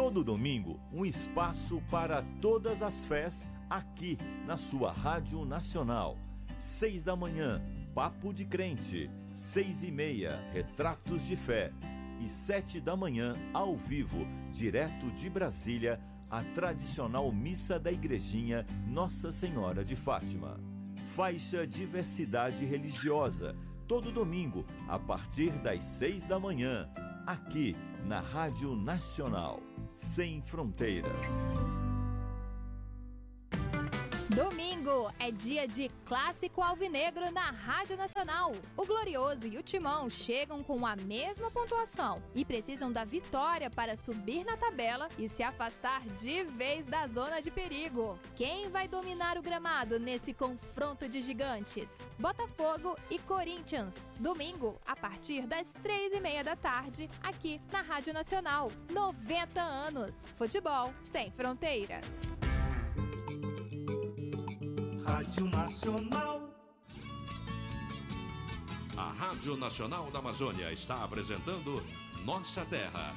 Todo domingo, um espaço para todas as fés aqui na sua Rádio Nacional. 6 da manhã, Papo de Crente. 6h30, Retratos de Fé. E 7 da manhã, ao vivo, direto de Brasília, a tradicional missa da Igrejinha Nossa Senhora de Fátima. Faixa Diversidade Religiosa, todo domingo, a partir das 6 da manhã, aqui na Rádio Nacional, Sem Fronteiras. Domingo é dia de Clássico Alvinegro na Rádio Nacional. O Glorioso e o Timão chegam com a mesma pontuação e precisam da vitória para subir na tabela e se afastar de vez da zona de perigo. Quem vai dominar o gramado nesse confronto de gigantes? Botafogo e Corinthians. Domingo, a partir das 3h30 da tarde, aqui na Rádio Nacional. 90 anos. Futebol sem fronteiras. Rádio Nacional. A Rádio Nacional da Amazônia está apresentando Nossa Terra.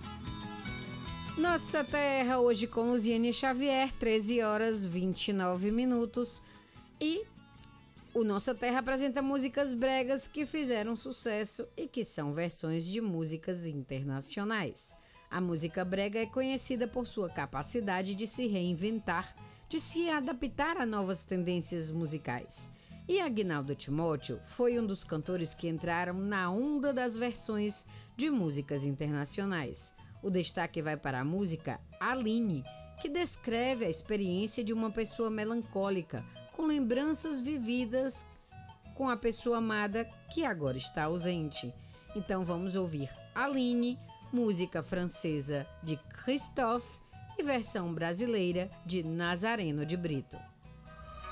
Nossa Terra, hoje com Luziane Xavier, 13h29. E o Nossa Terra apresenta músicas bregas que fizeram sucesso e que são versões de músicas internacionais. A música brega é conhecida por sua capacidade de se reinventar, de se adaptar a novas tendências musicais. E Aguinaldo Timóteo foi um dos cantores que entraram na onda das versões de músicas internacionais. O destaque vai para a música Aline, que descreve a experiência de uma pessoa melancólica, com lembranças vividas com a pessoa amada que agora está ausente. Então vamos ouvir Aline, música francesa de Christophe, e versão brasileira de Nazareno de Brito.